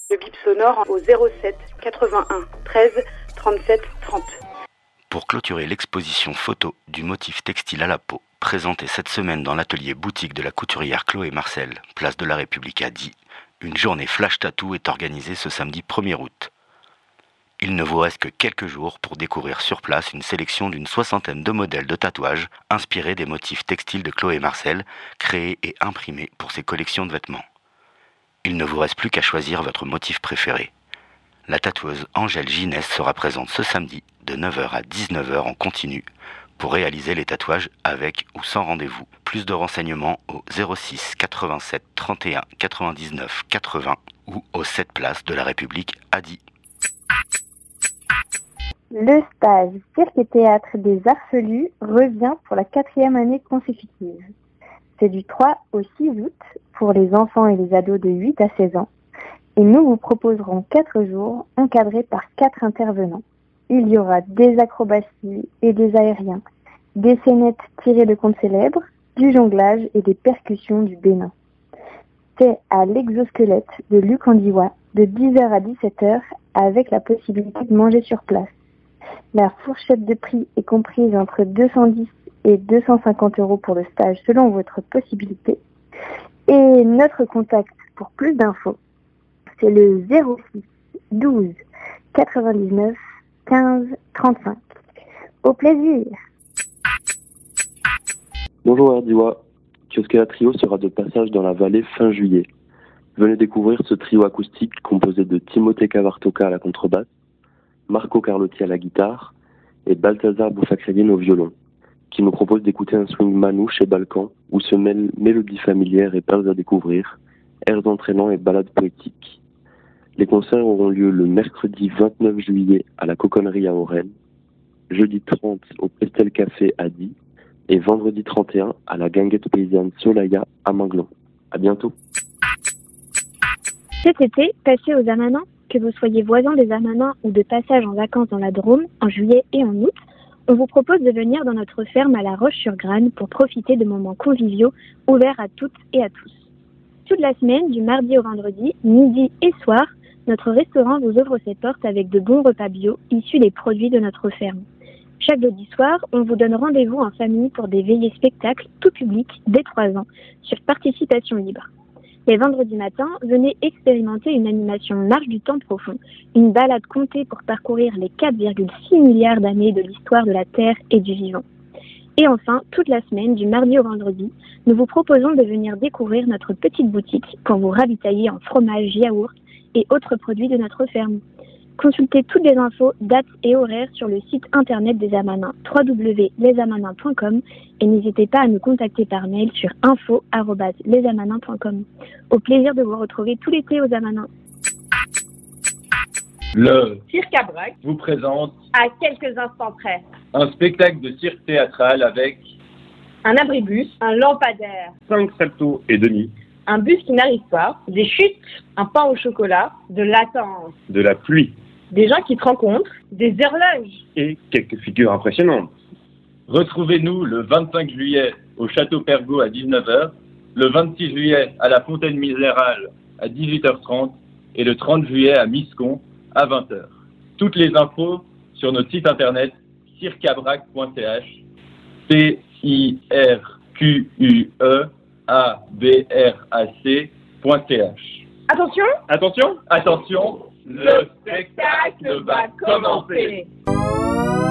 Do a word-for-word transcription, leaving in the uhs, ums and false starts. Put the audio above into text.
Le bip sonore au zéro sept quatre-vingt-un treize trente-sept trente. Pour clôturer l'exposition photo du motif textile à la peau, présentée cette semaine dans l'atelier boutique de la couturière Chloé Marcel, place de la République à Die, une journée flash tattoo est organisée ce samedi premier août. Il ne vous reste que quelques jours pour découvrir sur place une sélection d'une soixantaine de modèles de tatouages inspirés des motifs textiles de Chloé Marcel, créés et imprimés pour ses collections de vêtements. Il ne vous reste plus qu'à choisir votre motif préféré. La tatoueuse Angèle Ginès sera présente ce samedi de neuf heures à dix-neuf heures en continu pour réaliser les tatouages avec ou sans rendez-vous. Plus de renseignements au zéro six quatre-vingt-sept trente et un quatre-vingt-dix-neuf quatre-vingts ou au sept place de la République à Die. Le stage Cirque et Théâtre des Arfelus revient pour la quatrième année consécutive. C'est du trois au six août pour les enfants et les ados de huit à seize ans. Et nous vous proposerons quatre jours encadrés par quatre intervenants. Il y aura des acrobaties et des aériens, des scénettes tirées de contes célèbres, du jonglage et des percussions du Bénin. C'est à l'exosquelette de Luc Andiwa de dix heures à dix-sept heures avec la possibilité de manger sur place. La fourchette de prix est comprise entre deux cent dix et deux cent cinquante euros pour le stage selon votre possibilité. Et notre contact pour plus d'infos, c'est le zéro six douze quatre-vingt-dix-neuf quinze trente-cinq. Au plaisir. Bonjour Ardiwa, Kiosquea Trio sera de passage dans la vallée fin juillet. Venez découvrir ce trio acoustique composé de Timothée Cavartoca à la contrebasse, Marco Carlotti à la guitare et Balthazar Bouffacriline au violon, qui nous propose d'écouter un swing manouche et balkan où se mêlent mélodies familières et perles à découvrir, airs entraînants et ballades poétiques. Les concerts auront lieu le mercredi vingt-neuf juillet à la Coconnerie à Oren, jeudi trente au Pestel Café à Die et vendredi trente et un à la Guinguette Paysanne Solaya à Manglon. À bientôt. Cet été, passez aux Amanins. Que vous soyez voisin des Amanins ou de passage en vacances dans la Drôme, en juillet et en août, on vous propose de venir dans notre ferme à La Roche-sur-Grane pour profiter de moments conviviaux ouverts à toutes et à tous. Toute la semaine, du mardi au vendredi, midi et soir, notre restaurant vous ouvre ses portes avec de bons repas bio issus des produits de notre ferme. Chaque jeudi soir, on vous donne rendez-vous en famille pour des veillées spectacles tout public dès trois ans sur participation libre. Les vendredis matins, venez expérimenter une animation Marche du temps profond, une balade contée pour parcourir les quatre virgule six milliards d'années de l'histoire de la Terre et du vivant. Et enfin, toute la semaine, du mardi au vendredi, nous vous proposons de venir découvrir notre petite boutique pour vous ravitailler en fromage, yaourt et autres produits de notre ferme. Consultez toutes les infos, dates et horaires sur le site internet des Amanins, w w w point les amanins point com, et n'hésitez pas à nous contacter par mail sur info arobase les amanins point com. Au plaisir de vous retrouver tout l'été aux Amanins. Le Cirque à Brac vous présente à quelques instants près un spectacle de cirque théâtral avec un abribus, un lampadaire, cinq saltos et demi, un bus qui n'arrive pas, des chutes, un pain au chocolat, de latence, de la pluie des gens qui te rencontrent, des horloges et quelques figures impressionnantes. Retrouvez-nous le vingt-cinq juillet au Château Pergaud à dix-neuf heures, le vingt-six juillet à la Fontaine Misérale à dix-huit heures trente et le trente juillet à Miscon à vingt heures. Toutes les infos sur notre site internet cirqueabrac point c h, C I R Q U E A B R A C point c h. Attention, Attention, attention, le spectacle va commencer.